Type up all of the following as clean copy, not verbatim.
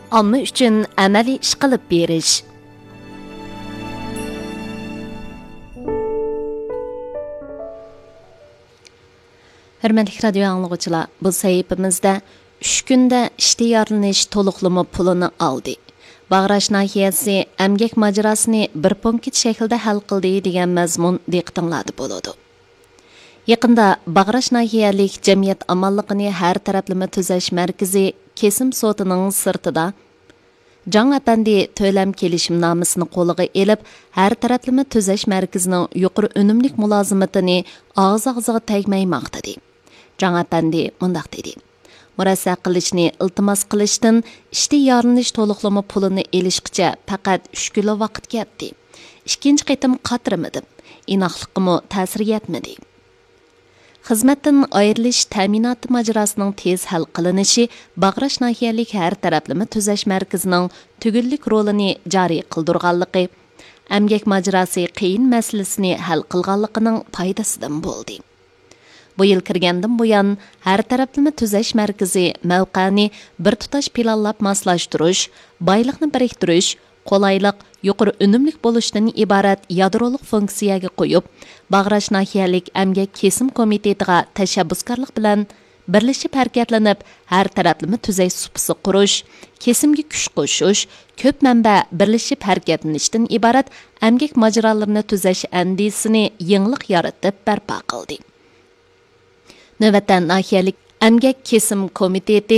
omma uchun amaliy ish qilib berish. Hörmətli radio anlıqçılar, bu sahifimizdə 3 gündə iştiyarlanish to'liqlama pulini oldi. Bag'rash nahiyasi əmgək majrasini bir punkit şəkildə hal qildi degan mazmun diqqətinizdə bo'ladi. Yaqında Bag'rash nahiyalik jamiyat amalligini har taraflama tuzash markazi kesim sotining sirtida Can Apandi to'lam kelishimnomasini qo'liga elib, har taraflama tuzash markazining yuqori unumlik mulozimatini og'iz-og'izga tegmaymoqda. Can Apandi mundaq dedi: Murassa qilishni iltimos qilishdan ishtiyarlanish to'liqlama pulini elishgacha faqat 3 kun vaqt ketdi. Ikkinchi qitim qatirmadim. Inoqliqimi ta'sir yetmadi. Xizmatdan ayrilish ta'minoti majrasining tez hal qilinishi Bag'rash nahiyalik har taraflama tuzash markazining tugunlik rolini joriy qildirganligi, amgak majrasi qiyin masalasini hal qilganligining foydasidan bo'ldi. Bu yil kirgandan buyon har taraflama tuzash markazi mavqani bir tutash planlab moslashtirish, boyliqni biriktirish, qolayliq, yuqori unumlik bo'lishdan iborat yadroliq funksiyaga qo'yib, Bag'rash nahiyalik amgak kesim komitetiga tashabbuskorlik bilan birlashib harakatlanib, har taraflama tuzash supisi qurish, kesimga kuch qo'shish, ko'p manba birlashib harakatlanishdan iborat amgak majralarini tuzash andisini yangilik yaratib barpo qildi. Navbatdan nahiyalik amgak kesim komiteti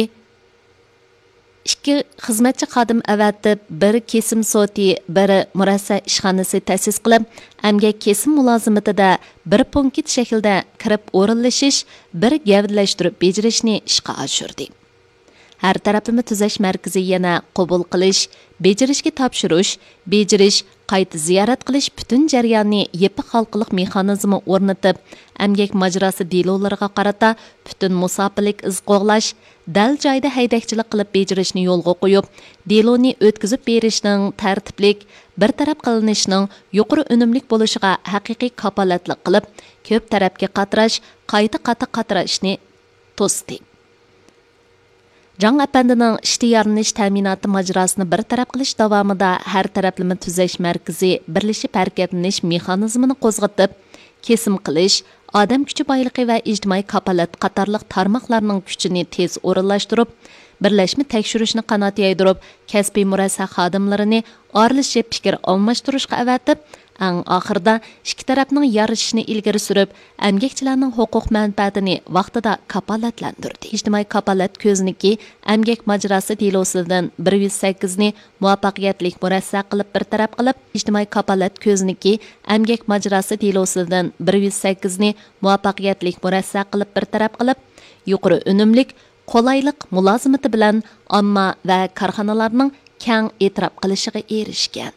2 xizmatchi xodim avatib, bir kesim soti, biri murassa ishxonasi ta'sis qilib, amgak kesim mulozimatida bir punkit shaklda kirib o'rinlashish, bir gavdalashtirib bejirishni ishga oshirdi. Har taraflama tuzash markazi yana qabul qilish, bejirishga topshirish, bejirish, qayta ziyorat qilish butun jarayonni yepiq xalqiliq mexanizmi o'rnatib, amgak majrasi delolariga qarata butun musofirlik iz qo'g'lash, dal joyda haydakchilik qilib bejirishni yo'lga qo'yib, deloni o'tkazib berishning tartiblik, bir taraf qilinishining yuqori unumlik bo'lishiga haqiqiy kapolatlik qilib, ko'p tarafga qatirash, qayta qatirishni to'sdi. Can Apandining ishtiyorlanish ta'minoti majrasini bir taraf qilish davomida har taraflama tuzash markazi birlashib harakatlanish mexanizmini qo'zg'atib, kesim qilish, odam kuchi boyligi va ijtimoiy kapolat qatorliq tarmoqlarning kuchini tez o'rinlashtirib, birlashma tekshirishni qanot yaydirib, kasbiy murassa xodimlarini oralashib fikr almashtirishga avatib, ang oxirida ikki tarafning yarashishini ilgari surib, amgakchilarning huquq manfaatini vaqtida kapolatlantirdi. Ijtimoiy kapolat ko'zniki amgak majrasi delosidan 108 ni muvaffaqiyatli murassa qilib bir taraf qilib, ijtimoiy kapolat ko'zniki amgak majrasi delosidan 108 ni muvaffaqiyatli murassa qilib bir taraf qilib, yuqori unumlik, qolayliq mulozimati bilan omma va korxonalarning keng e'tirof qilishiga erishgan.